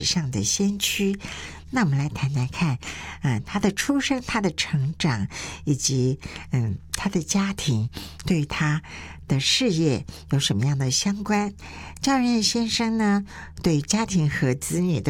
上的先驱。那我们来谈谈看，他的出生、他的成长，以及他的家庭对于他的事业有什么样的相关。赵仁先生呢，对家庭和子女